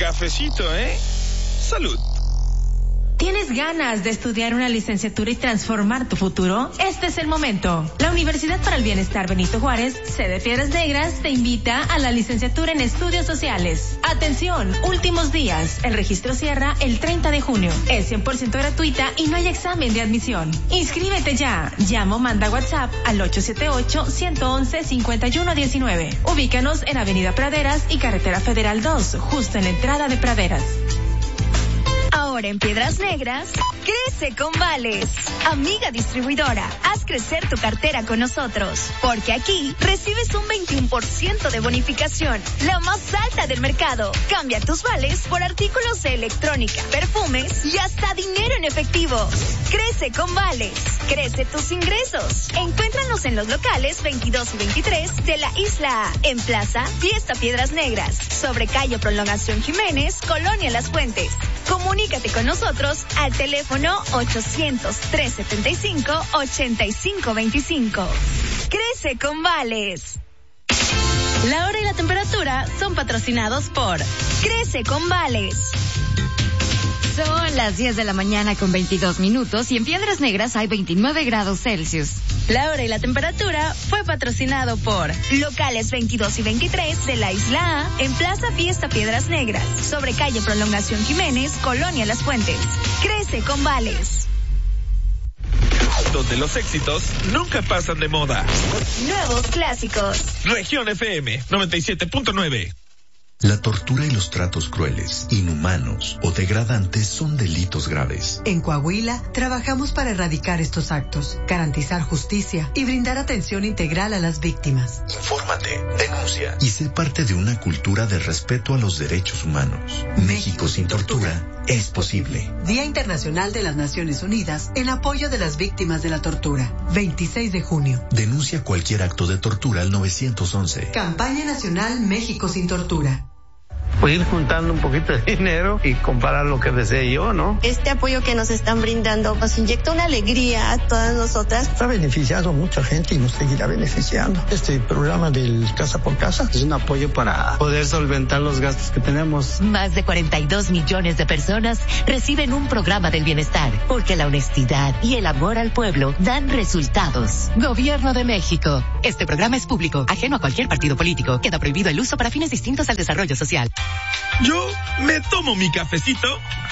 cafecito, ¿eh? Salud. ¿Tienes ganas de estudiar una licenciatura y transformar tu futuro? Este es el momento. La Universidad para el Bienestar Benito Juárez, sede Piedras Negras, te invita a la licenciatura en Estudios Sociales. Atención, últimos días. El registro cierra el 30 de junio. Es 100% gratuita y no hay examen de admisión. Inscríbete ya. Llama o manda WhatsApp al 878-111-5119. Ubícanos en Avenida Praderas y Carretera Federal 2, justo en la entrada de Praderas. Ahora en Piedras Negras, crece con Vales. Amiga distribuidora, haz crecer tu cartera con nosotros, porque aquí recibes un 21% de bonificación, la más alta del mercado. Cambia tus vales por artículos de electrónica, perfumes y hasta dinero en efectivo. Crece con Vales, crece tus ingresos. Encuéntranos en los locales 22 y 23 de la Isla A, en Plaza Fiesta Piedras Negras, sobre calle Prolongación Jiménez, Colonia Las Fuentes. Comunícate con nosotros al teléfono 800-375-8525. Crece con Vales. La hora y la temperatura son patrocinados por Crece con Vales. Son las 10 de la mañana con 22 minutos y en Piedras Negras hay 29 grados Celsius. La hora y la temperatura fue patrocinado por locales 22 y 23 de la Isla A, en Plaza Fiesta Piedras Negras, sobre calle Prolongación Jiménez, Colonia Las Fuentes. Crece con Vales. Donde los éxitos nunca pasan de moda. Nuevos clásicos. Región FM 97.9. La tortura y los tratos crueles, inhumanos o degradantes son delitos graves. En Coahuila, trabajamos para erradicar estos actos, garantizar justicia y brindar atención integral a las víctimas. Infórmate, denuncia y sé parte de una cultura de respeto a los derechos humanos. México sin tortura es posible. Día Internacional de las Naciones Unidas en apoyo de las víctimas de la tortura. 26 de junio. Denuncia cualquier acto de tortura al 911. Campaña Nacional México sin tortura. Pues ir juntando un poquito de dinero y comprar lo que desee yo, ¿no? Este apoyo que nos están brindando nos inyecta una alegría a todas nosotras. Ha beneficiado a mucha gente y nos seguirá beneficiando. Este programa del Casa por Casa es un apoyo para poder solventar los gastos que tenemos. Más de 42 millones de personas reciben un programa del bienestar, porque la honestidad y el amor al pueblo dan resultados. Gobierno de México. Este programa es público, ajeno a cualquier partido político. Queda prohibido el uso para fines distintos al desarrollo social. Yo me tomo mi cafecito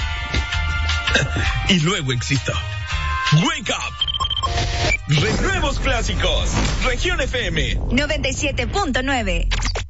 y luego existo. Wake up. Nuevos clásicos. Región FM 97.9.